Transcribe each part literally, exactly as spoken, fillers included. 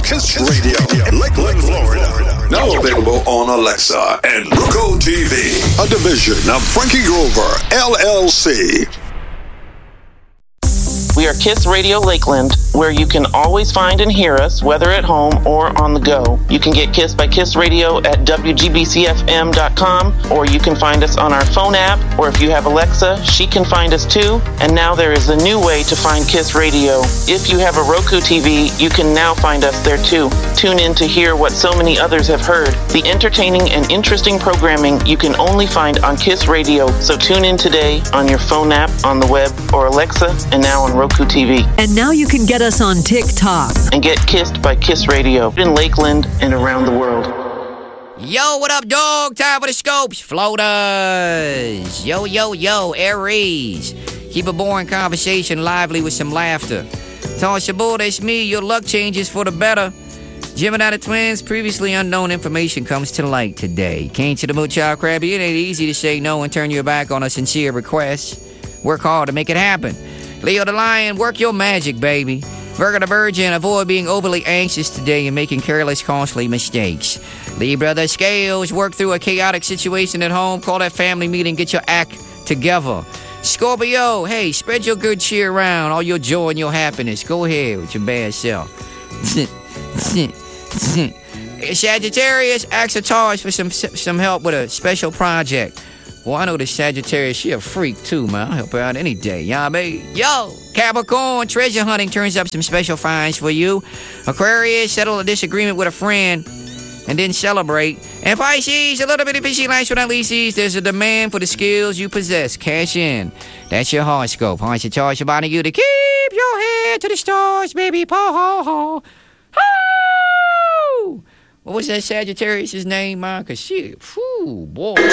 Kiss Radio, Lakeland, Florida. Now available on Alexa and Roku T V. A division of Frankie Grover, L L C. We are Kiss Radio Lakeland, where you can always find and hear us, whether at home or on the go. You can get Kiss by Kiss Radio at W G B C F M dot com, or you can find us on our phone app, or if you have Alexa, she can find us too. And now there is a new way to find Kiss Radio. If you have a Roku T V, you can now find us there too. Tune in to hear what so many others have heard. The entertaining and interesting programming you can only find on Kiss Radio. So tune in today on your phone app, on the web, or Alexa, and now on Roku T V. And now you can get us on TikTok. And get kissed by Kiss Radio in Lakeland and around the world. Yo, what up, dog? Time for the scopes. Floaters. Yo, yo, yo, Aries. Keep a boring conversation lively with some laughter. Toss your bull, that's me. Your luck changes for the better. Gemini the twins, previously unknown information comes to light today. Can't you the mood, child crabby? It ain't easy to say no and turn your back on a sincere request. Work hard to make it happen. Leo the lion, work your magic, baby. Virgo the virgin, avoid being overly anxious today and making careless, costly mistakes. Libra the scales, work through a chaotic situation at home. Call that family meeting, get your act together. Scorpio, hey, spread your good cheer around, all your joy and your happiness. Go ahead with your bad self. Sagittarius, ask a Taurus for some some help with a special project. Well, I know the Sagittarius, she a freak too, man. I'll help her out any day, y'all, baby. Yo, Capricorn, treasure hunting turns up some special finds for you. Aquarius, settle a disagreement with a friend and then celebrate. And Pisces, a little bit of fishy last but not least, there's a demand for the skills you possess. Cash in. That's your horoscope. Hearts to charge about you to keep your head to the stars, baby. Po-ho-ho. Ho! What was that Sagittarius' name, man? Because she, whew, boy. And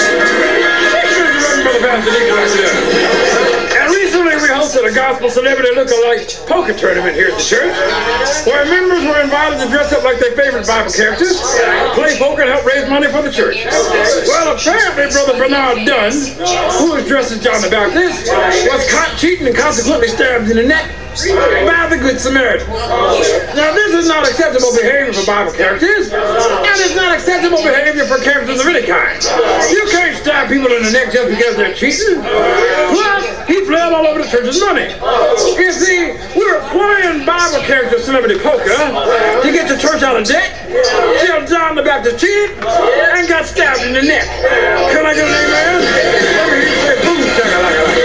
recently we hosted a gospel celebrity lookalike poker tournament here at the church, where members were invited to dress up like their favorite Bible characters, play poker, and help raise money for the church. Well, apparently Brother Bernard Dunn, who was dressed as John the Baptist, was caught cheating and consequently stabbed in the neck by the Good Samaritan. Now, this is not acceptable behavior for Bible characters, and it's not acceptable behavior for characters of any kind. You can't stab people in the neck just because they're cheating. Plus, he played all over the church's money. You see, we were playing Bible character celebrity poker to get the church out of debt, till John the Baptist cheated and got stabbed in the neck. Can I get an amen? Let me hear you say boom, chaka-laka-laka.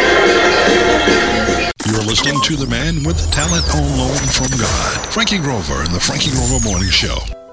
You're listening to the man with talent on loan from God, Frankie Grover, in the Frankie Grover Morning Show.